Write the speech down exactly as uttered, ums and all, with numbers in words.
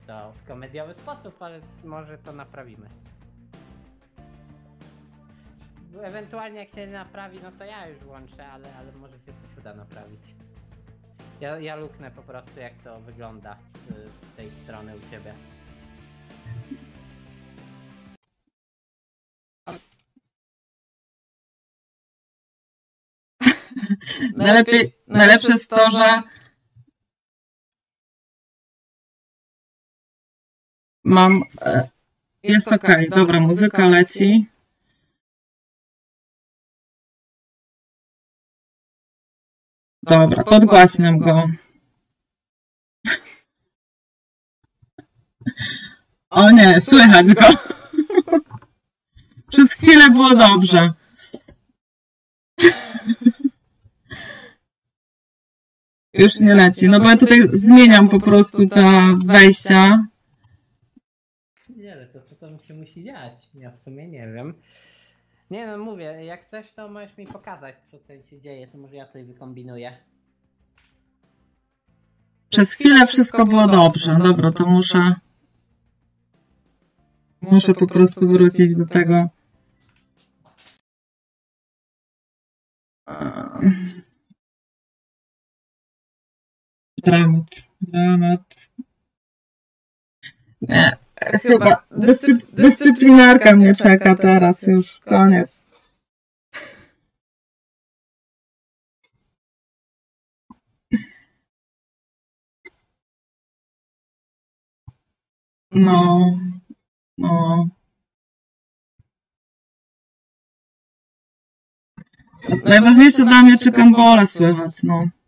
to w komediowy sposób, ale może to naprawimy. Ewentualnie jak się naprawi, no to ja już włączę, ale, ale może się coś uda naprawić. Ja, ja luknę po prostu, jak to wygląda z, z tej strony u ciebie. Najlepiej, najlepsze jest to, że mam... Jest okej, okay. Dobra, muzyka leci. Dobra, podgłaśniam go. O nie, słychać go. Przez chwilę było dobrze. Już nie leci, no bo ja tutaj zmieniam po prostu te wejścia. Nie, ale to co tam się musi dziać? Ja w sumie nie wiem. Nie no, mówię, jak chcesz, to możesz mi pokazać, co tutaj się dzieje, to może ja tutaj wykombinuję. Przez chwilę wszystko było dobrze. Dobra, to muszę... Muszę po prostu wrócić do tego. Dramat. Dramat. Nie, chyba dyscyp dyscyplinarka mnie czeka teraz już. Koniec. No. No. Najważniejsze dla mnie, czy Kambole słychać, no.